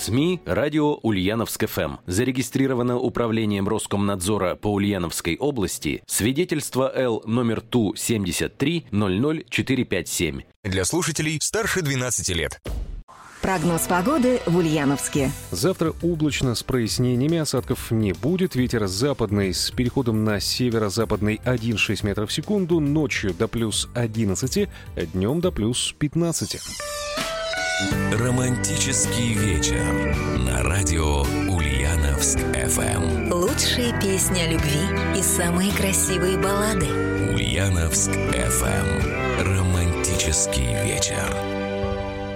СМИ «Радио Ульяновск-ФМ». Зарегистрировано Управлением Роскомнадзора по Ульяновской области свидетельство Л номер ТУ-73 00457. Для слушателей старше 12 лет. Прогноз погоды в Ульяновске. Завтра облачно с прояснениями, осадков не будет. Ветер западный с переходом на северо-западный 1,6 метров в секунду. Ночью до плюс 11, днем до плюс 15. Романтический вечер на радио Ульяновск-ФМ. Лучшие песни о любви и самые красивые баллады. Ульяновск-ФМ. Романтический вечер.